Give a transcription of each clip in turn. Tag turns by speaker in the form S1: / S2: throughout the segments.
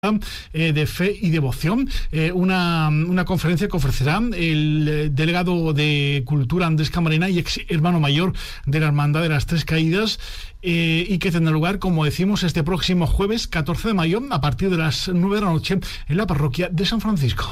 S1: de fe y devoción, una conferencia que ofrecerá el delegado de Cultura Andrés Camarena y ex hermano mayor de la Hermandad de las Tres Caídas, y que tendrá lugar, como decimos, este próximo jueves 14 de mayo a partir de las 9 de la noche en la parroquia de San Francisco.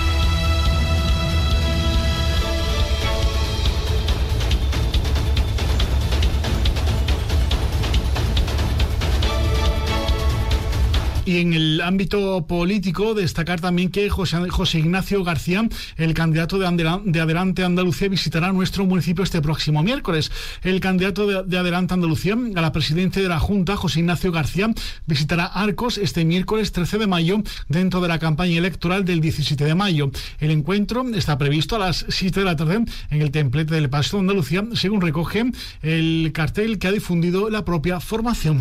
S1: Y en el ámbito político, destacar también que José Ignacio García, el candidato de Adelante Andalucía, visitará nuestro municipio este próximo miércoles. El candidato de Adelante Andalucía a la presidencia de la Junta, José Ignacio García, visitará Arcos este miércoles 13 de mayo dentro de la campaña electoral del 17 de mayo. El encuentro está previsto a las 7 de la tarde en el templete del Paseo de Andalucía, según recoge el cartel que ha difundido la propia formación.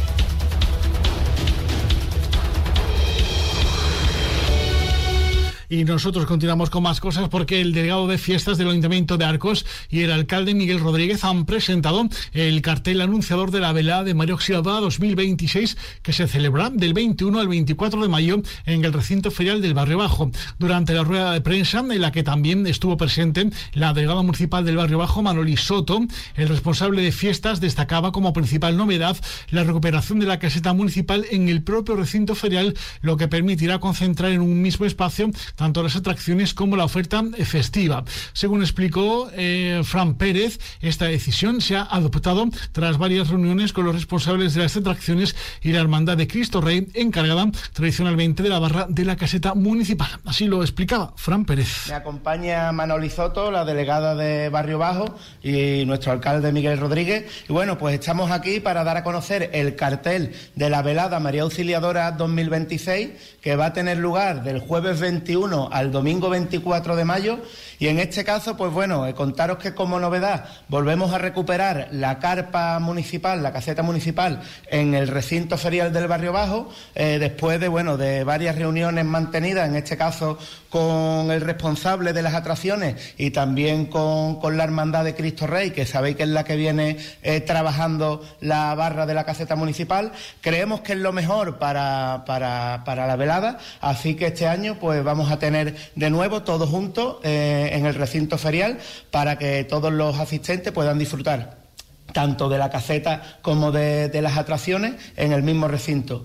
S1: Y nosotros continuamos con más cosas porque el delegado de fiestas del Ayuntamiento de Arcos y el alcalde Miguel Rodríguez han presentado el cartel anunciador de la velada de María Auxiliadora 2026 que se celebrará del 21 al 24 de mayo en el recinto ferial del Barrio Bajo. Durante la rueda de prensa, en la que también estuvo presente la delegada municipal del Barrio Bajo, Manoli Soto, el responsable de fiestas destacaba como principal novedad la recuperación de la caseta municipal en el propio recinto ferial, lo que permitirá concentrar en un mismo espacio tanto las atracciones como la oferta festiva. Según explicó Fran Pérez, esta decisión se ha adoptado tras varias reuniones con los responsables de las atracciones y la Hermandad de Cristo Rey, encargada tradicionalmente de la barra de la caseta municipal. Así lo explicaba Fran Pérez.
S2: Me acompaña Manoli Soto, la delegada de Barrio Bajo, y nuestro alcalde Miguel Rodríguez. Y bueno, pues estamos aquí para dar a conocer el cartel de la velada María Auxiliadora 2026, que va a tener lugar del jueves 21 al domingo 24 de mayo, y en este caso, pues bueno, contaros que como novedad volvemos a recuperar la carpa municipal, la caseta municipal en el recinto ferial del Barrio Bajo, después de varias reuniones mantenidas, en este caso con el responsable de las atracciones y también con la Hermandad de Cristo Rey, que sabéis que es la que viene trabajando la barra de la caseta municipal. Creemos que es lo mejor para la velada, así que este año pues vamos a tener de nuevo todos juntos en el recinto ferial para que todos los asistentes puedan disfrutar tanto de la caseta como de las atracciones en el mismo recinto.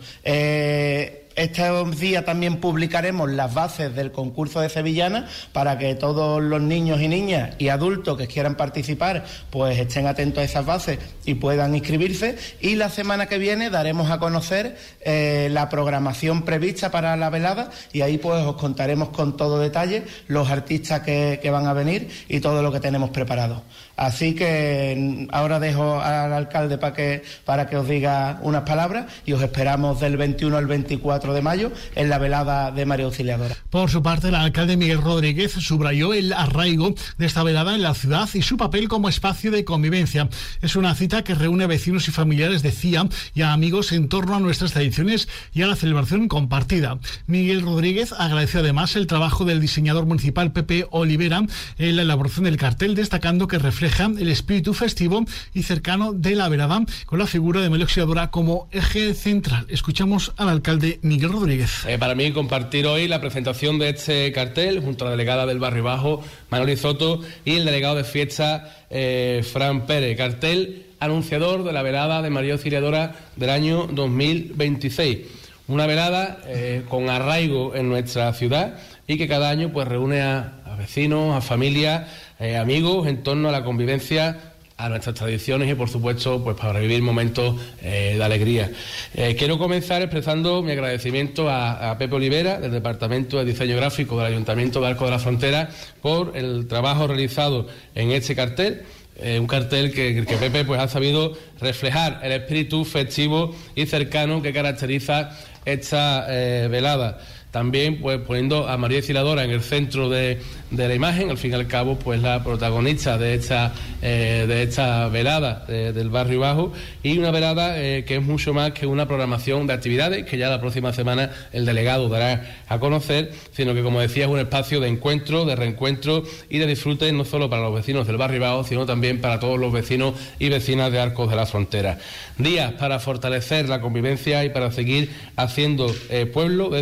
S2: Estos días también publicaremos las bases del concurso de Sevillana para que todos los niños y niñas y adultos que quieran participar pues estén atentos a esas bases y puedan inscribirse. Y la semana que viene daremos a conocer la programación prevista para la velada, y ahí pues os contaremos con todo detalle los artistas que van a venir y todo lo que tenemos preparado. Así que ahora dejo al alcalde para que os diga unas palabras, y os esperamos del 21 al 24 de mayo en la velada de María Auxiliadora.
S1: Por su parte, el alcalde Miguel Rodríguez subrayó el arraigo de esta velada en la ciudad y su papel como espacio de convivencia. Es una cita que reúne a vecinos y familiares de CIA y a amigos en torno a nuestras tradiciones y a la celebración compartida. Miguel Rodríguez agradeció además el trabajo del diseñador municipal Pepe Olivera en la elaboración del cartel, destacando que refleja el espíritu festivo y cercano de la velada, con la figura de María Auxiliadora como eje central. Escuchamos al alcalde Miguel Rodríguez.
S3: Para mí compartir hoy la presentación de este cartel junto a la delegada del Barrio Bajo, Manoli Soto, y el delegado de fiesta, Fran Pérez. Cartel anunciador de la velada de María Auxiliadora del año 2026. Una velada con arraigo en nuestra ciudad y que cada año pues reúne a vecinos, a familias, amigos en torno a la convivencia, a nuestras tradiciones y por supuesto pues para vivir momentos de alegría. Quiero comenzar expresando mi agradecimiento a Pepe Olivera, del Departamento de Diseño Gráfico del Ayuntamiento de Arcos de la Frontera, por el trabajo realizado en este cartel. Un cartel que Pepe pues ha sabido reflejar el espíritu festivo y cercano que caracteriza esta velada. también pues poniendo a María Auxiliadora en el centro de la imagen, al fin y al cabo pues la protagonista de esta velada del Barrio Bajo, y una velada que es mucho más que una programación de actividades que ya la próxima semana el delegado dará a conocer, sino que, como decía, es un espacio de encuentro, de reencuentro y de disfrute, no solo para los vecinos del Barrio Bajo, sino también para todos los vecinos y vecinas de Arcos de la Frontera. Días para fortalecer la convivencia y para seguir haciendo pueblo